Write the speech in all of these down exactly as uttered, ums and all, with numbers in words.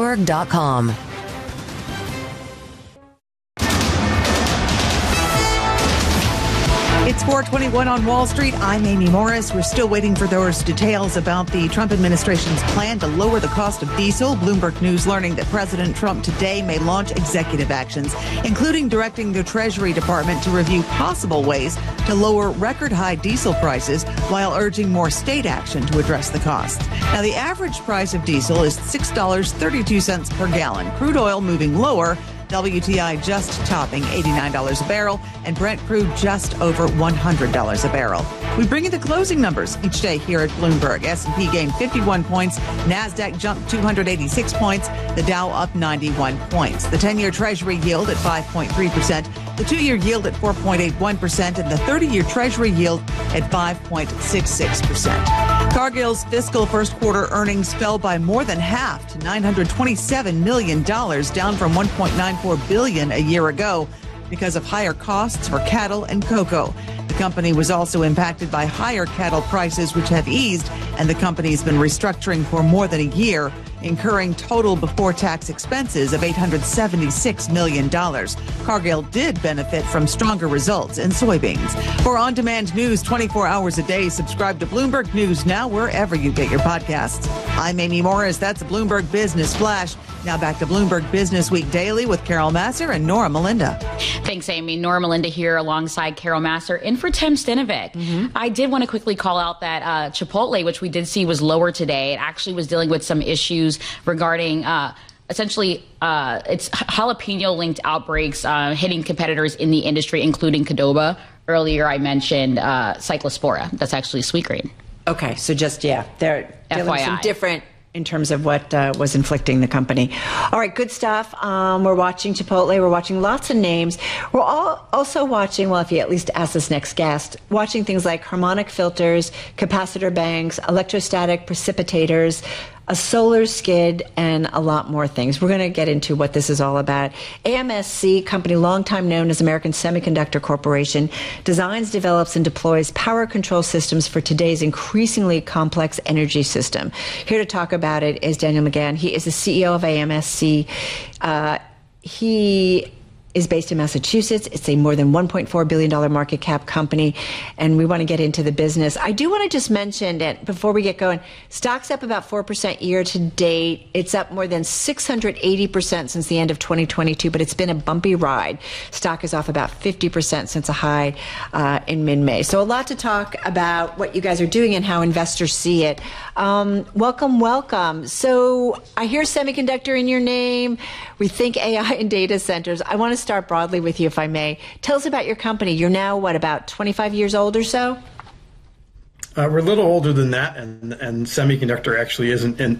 Bloomberg dot com. It's four twenty-one on Wall Street. I'm Amy Morris. We're still waiting for those details about the Trump administration's plan to lower the cost of diesel. Bloomberg News learning that President Trump today may launch executive actions, including directing the Treasury Department to review possible ways to lower record high diesel prices while urging more state action to address the costs. Now, the average price of diesel is six dollars and thirty-two cents per gallon. Crude oil moving lower. W T I just topping eighty-nine dollars a barrel, and Brent crude just over one hundred dollars a barrel. We bring you the closing numbers each day here at Bloomberg. S and P gained fifty-one points. NASDAQ jumped two hundred eighty-six points. The Dow up ninety-one points. The ten-year Treasury yield at five point three percent. The two-year yield at four point eight one percent. And the thirty-year Treasury yield at five point six six percent. Cargill's fiscal first quarter earnings fell by more than half to nine hundred twenty-seven million dollars, down from one point nine four billion dollars a year ago because of higher costs for cattle and cocoa. The company was also impacted by higher cattle prices, which have eased, and the company's been restructuring for more than a year, incurring total before-tax expenses of eight hundred seventy-six million dollars. Cargill did benefit from stronger results in soybeans. For on-demand news twenty-four hours a day, subscribe to Bloomberg News now wherever you get your podcasts. I'm Amy Morris. That's a Bloomberg Business Flash. Now back to Bloomberg Business Week Daily with Carol Masser and Nora Melinda. Thanks, Amy. Nora Melinda here alongside Carol Masser in for Tim Stinovic. Mm-hmm. I did want to quickly call out that uh, Chipotle, which we did see was lower today, it actually was dealing with some issues regarding uh, essentially uh, its jalapeno-linked outbreaks uh, hitting competitors in the industry, including Qdoba. Earlier, I mentioned uh, Cyclospora. That's actually Sweetgreen. Okay, so just, yeah, they're dealing with F Y I. some different in terms of what uh, was inflicting the company. All right, good stuff. Um, we're watching Chipotle. We're watching lots of names. We're all also watching, well, if you at least ask this next guest, watching things like harmonic filters, capacitor banks, electrostatic precipitators, a solar skid, and a lot more things. We're going to get into what this is all about. A M S C, company longtime known as American Semiconductor Corporation, designs, develops, and deploys power control systems for today's increasingly complex energy system. Here to talk about it is Daniel McGahn. He is the C E O of A M S C. Uh, he is based in Massachusetts. It's a more than one point four billion dollars market cap company, and we want to get into the business. I do want to just mention that before we get going, stock's up about four percent year to date. It's up more than six hundred eighty percent since the end of twenty twenty-two, but it's been a bumpy ride. Stock is off about fifty percent since a high uh, in mid-May. So a lot to talk about what you guys are doing and how investors see it. Um, welcome, welcome. So I hear semiconductor in your name. We think A I and data centers. I want to start broadly with you, if I may. Tell us about your company. You're now, what, about twenty-five years old or so? Uh, we're a little older than that, and, and semiconductor actually isn't in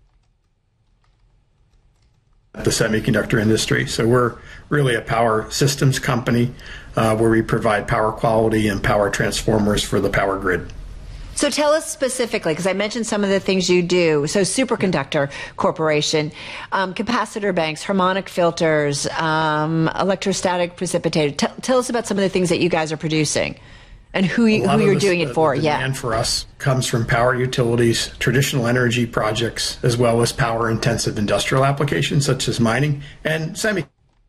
the semiconductor industry. So we're really a power systems company uh, where we provide power quality and power transformers for the power grid. So tell us specifically, because I mentioned some of the things you do. So Superconductor Corporation, um, capacitor banks, harmonic filters, um, electrostatic precipitator. T- tell us about some of the things that you guys are producing and who, you, who you're this, doing it for. The yeah. demand for us comes from power utilities, traditional energy projects, as well as power-intensive industrial applications such as mining and semi.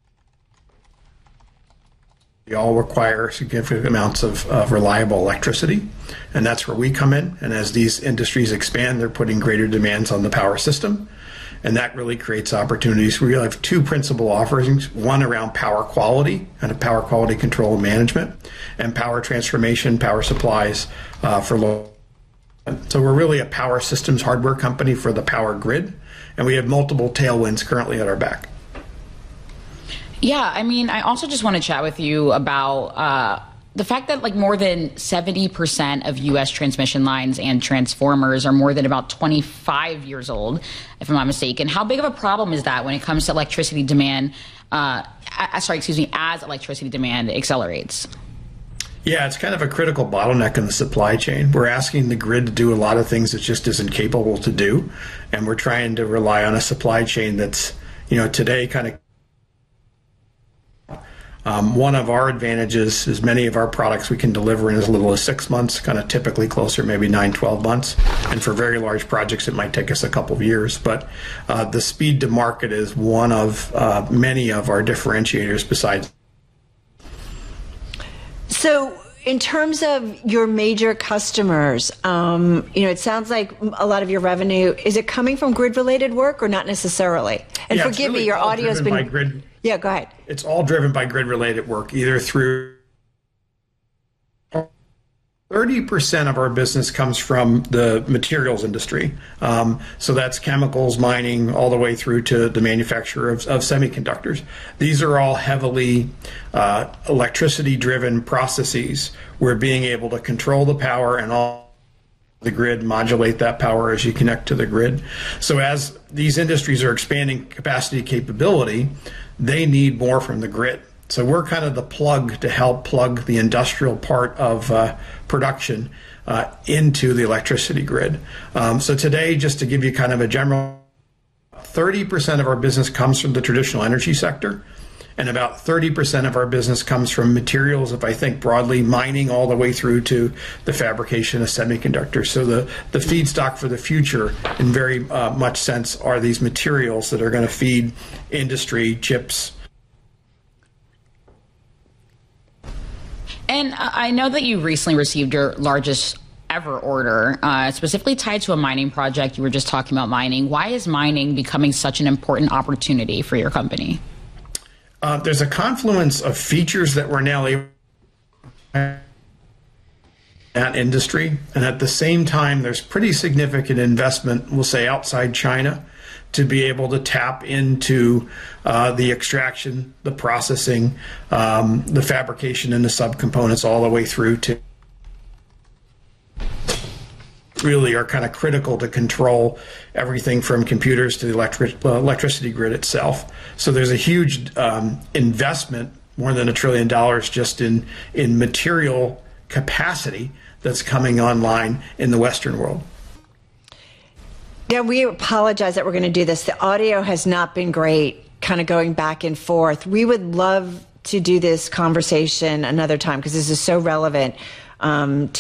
They all require significant amounts of, of reliable electricity, and that's where we come in. And as these industries expand, they're putting greater demands on the power system, and that really creates opportunities. We have two principal offerings, one around power quality and power quality control and management, and power transformation, power supplies uh, for low. So we're really a power systems hardware company for the power grid, and we have multiple tailwinds currently at our back. Yeah, I mean, I also just want to chat with you about uh, the fact that like more than seventy percent of U S transmission lines and transformers are more than about twenty-five years old, if I'm not mistaken. How big of a problem is that when it comes to electricity demand? Uh, uh, sorry, excuse me, as electricity demand accelerates? Yeah, it's kind of a critical bottleneck in the supply chain. We're asking the grid to do a lot of things it just isn't capable to do, and we're trying to rely on a supply chain that's, you know, today kind of Um, one of our advantages is many of our products we can deliver in as little as six months, kind of typically closer, maybe nine, twelve months. And for very large projects, it might take us a couple of years. But uh, the speed to market is one of uh, many of our differentiators besides. So in terms of your major customers, um, you know, it sounds like a lot of your revenue, is it coming from grid-related work or not necessarily? And yeah, forgive really me, your audio has been... By grid. Yeah, go ahead. It's all driven by grid-related work, either through... thirty percent of our business comes from the materials industry. Um, so that's chemicals, mining, all the way through to the manufacture of, of semiconductors. These are all heavily uh, electricity-driven processes where being able to control the power and all the grid, modulate that power as you connect to the grid. So as these industries are expanding capacity capability, they need more from the grid. So we're kind of the plug to help plug the industrial part of uh, production uh, into the electricity grid. Um, so today, just to give you kind of a general, thirty percent of our business comes from the traditional energy sector, and about thirty percent of our business comes from materials, if I think broadly, mining all the way through to the fabrication of semiconductors. So the, the feedstock for the future, in very uh, much sense, are these materials that are going to feed industry, chips. And I know that you recently received your largest ever order, uh, specifically tied to a mining project. You were just talking about mining. Why is mining becoming such an important opportunity for your company? Uh, there's a confluence of features that we're now able to that industry, and at the same time, there's pretty significant investment, we'll say, outside China, to be able to tap into uh, the extraction, the processing, um, the fabrication, and the subcomponents all the way through to really are kind of critical to control everything from computers to the electric, uh, electricity grid itself. So there's a huge um, investment, more than a trillion dollars, just in, in material capacity that's coming online in the Western world. Yeah, we apologize that we're going to do this. The audio has not been great, kind of going back and forth. We would love to do this conversation another time because this is so relevant um,